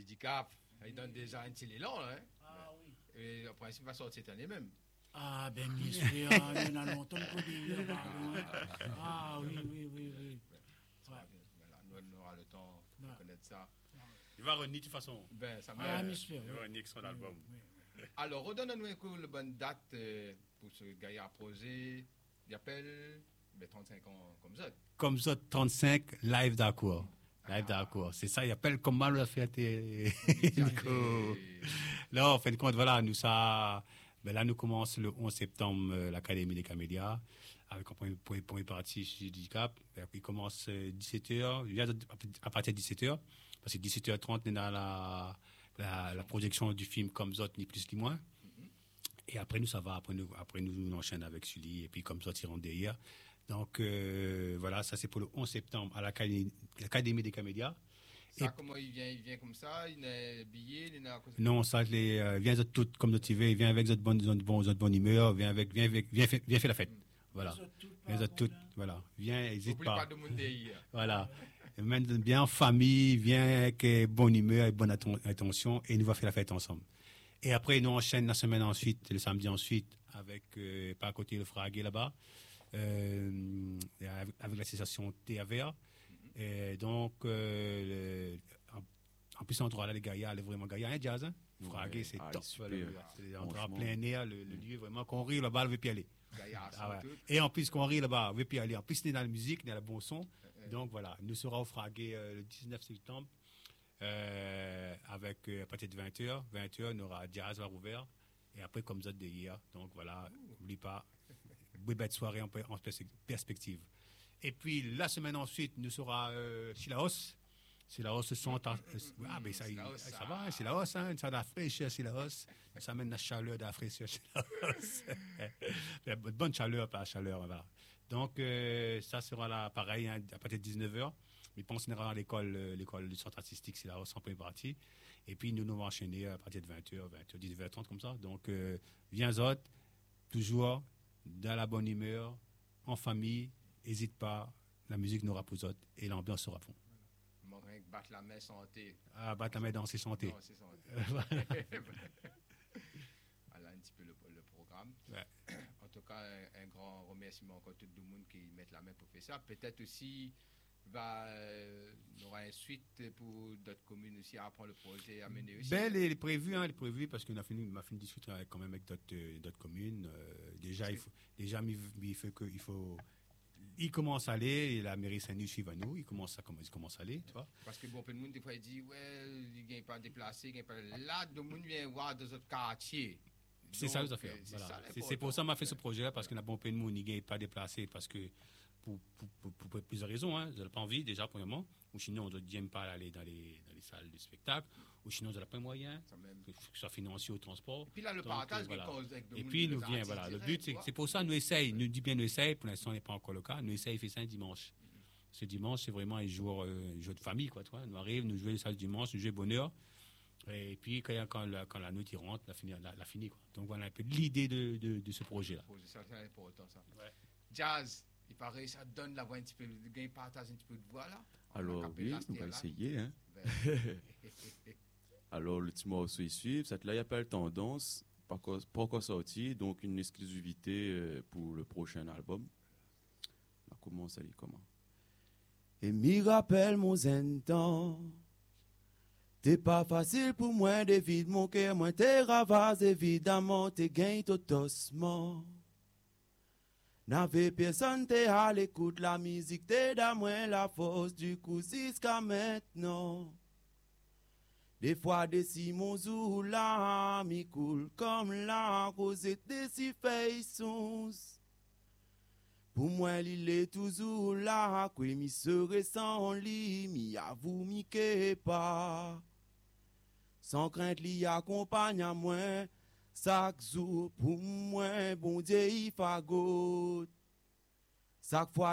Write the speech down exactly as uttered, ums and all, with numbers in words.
Handicap, il donne déjà un petit élan, hein. Ah oui. Et en principe, il va sortir cette année même. Ah, ben, monsieur, il y en a longtemps qu'on dit. Ah, oui, oui, oui, oui. Ça va bien. Voilà, nous, on aura le temps de Ouais. connaître ça. Il va revenir de toute façon. Ben, ça Ah, me- monsieur. Il va revenir avec son album. Alors, redonne-nous un coup la bonne date euh, pour ce gars à projet. Il appelle ben, trente-cinq ans comme ça. Comme ça, trente-cinq, live d'accord. Live d'accord. C'est ça, il appelle comment la fête. Nico. Là, en fin de compte, voilà, nous ça. Ben là, nous commence le onze septembre euh, l'Académie des Camélias avec un premier, premier, premier parti chez Handicap. Il commence euh, dix-sept heures, à partir de dix-sept heures, parce que dix-sept heures trente, on a la, la, la projection du film Comme Zot, ni plus ni moins. Et après, nous, ça va. Après, nous, après, nous, on enchaîne avec Sully, et puis Comme Zot, ils rentrent derrière. Donc, euh, voilà, ça, c'est pour le onze septembre à l'Académie, l'Académie des Camélias. Ça, Et- comment il vient, il vient comme ça, il a billet, il a... Non, ça, les, euh, viens tout comme motivé, viens avec votre bonne, votre bonne, votre bonne humeur, viens avec, viens avec, viens, fait- viens faire la fête. Voilà. Viens tout, voilà. Viens, n'hésite N'oublie pas. pas de monde derrière. Voilà. Et même bien en famille, viens avec euh, bonne humeur et bonne atten- attention et nous va faire la fête ensemble. Et après, nous enchaîne la semaine ensuite, le samedi ensuite, avec, euh, par côté le Fragué là-bas, euh, avec, avec l'association T A V A. Et donc, euh, le- en, en plus, on trouve là, les Gaïa, elle est vraiment Gaïa, hein, jazz, hein? Fragué, c'est ah, top. super. Voilà, c'est en Franchement. plein air, le, le lieu, vraiment, qu'on rit là-bas, on veut plus y aller. Gaillard, Ah ouais. tout. Et en plus, qu'on rit là-bas, on veut plus y aller. En plus, on est dans la musique, on est dans le bon son. Donc voilà, nous serons au Fragué euh, le dix-neuf septembre, euh, avec euh, à partir de vingt heures. vingt heures, on aura jazz va ouvert. Et après, comme ça, de hier. Donc voilà, n'oublie pas, une belle soirée en, en perspec- perspective. Et puis, la semaine ensuite, nous sera euh, Silaos. Silaos se sont. Ah, ben ça, il- Silaos, ça va, hein, Silaos, hein, ça a de la fraîcheur, Silaos. Ça amène la chaleur, de la fraîcheur, Silaos. La bonne chaleur, pas la chaleur, voilà. Donc, euh, ça sera là, pareil, hein, à partir de dix-neuf heures. Mais on se rendra à l'école, euh, l'école du centre artistique, c'est là, en première partie. Et puis, nous nous allons enchaîner à partir de vingt heures, vingt heures, dix-neuf heures trente, comme ça. Donc, euh, viens Zot, toujours dans la bonne humeur, en famille, n'hésite pas, la musique n'aura pas Zot et l'ambiance sera fond. Il manque rien que battre la main santé. Ah, battre la main dans ses santé. Non, c'est santé. Voilà un petit peu le, le programme. Ouais. En tout cas, un, un grand remerciement encore à tout le monde qui met la main pour faire ça. Peut-être aussi, va, euh, il y aura une suite pour d'autres communes aussi à apprendre le projet, à mener aussi. Ben, les, les prévus, hein, les prévus, parce qu'on a fini, on a fini de discuter avec, quand même avec d'autres, euh, d'autres communes. Euh, déjà, il faut, déjà, il faut, il faut que, il faut, il commence à aller, et la mairie Saint-Denis suit à nous, il commence à, il commence à aller, tu vois. Parce que bon, peu de monde, des fois, il dit, ouais, il ne pas déplacé, il gagne pas. Là, le monde vient voir dans notre quartier. C'est ça, les affaires. C'est Voilà. ça, C'est, c'est pour ça qu'on a fait ce projet-là, parce qu'on a bon peu de monde, il n'est pas déplacé, parce que, pour, pour, pour, pour, pour plusieurs raisons, hein. Ils n'ont pas envie, déjà, premièrement, ou sinon, on n'aime pas aller dans les, dans les salles de spectacle, ou sinon, on n'a pas de moyens, Ça même. que ce soit financier ou transport. Et puis là, le Donc, partage, euh, voilà. qui cause avec le Et monde puis, des nous vient, artistes voilà. Le directs, but, tu c'est, vois. c'est pour ça, nous essaye, nous dit bien, nous essaye, pour l'instant, n'est pas encore le cas, nous essaye, fait ça un dimanche. Ce dimanche, c'est vraiment un jour, euh, un jour de famille, quoi, toi. Nous arrivons, nous jouons ça le dimanche, nous jouons bonheur. Et puis, quand, quand, la, quand la nuit il rentre, la fini, la, la fini, quoi. Donc, voilà un peu l'idée de, de, de ce projet-là. C'est important, ça. Ouais. Jazz, il paraît, ça donne la voix un petit peu, le gain partage un petit peu de voix, là. Alors On a oui, capé on va là. essayer. Hein. Ben, Alors le petit morceau il suit, cette là il n'y a pas de tendance, pas encore, pas encore sorti, donc une exclusivité euh, pour le prochain album. On commence à aller comment? Et m'y rappelle mon zentan, t'es pas facile pour moi de vide mon cœur, moi t'es ravage évidemment, t'es gain totalement. N'avait personne t'es à l'écoute, la musique t'es dans moi la force, du coup jusqu'à maintenant. Des fois, des Simon Zoula, mi coule comme la rose des si faisons. Pour moi, il est toujours là, que mi serait sans lui, mi avoue mi que pas. Sans crainte, l'y accompagne à moi, chaque jour pour moi, bon Dieu, il fagote. Chaque fois,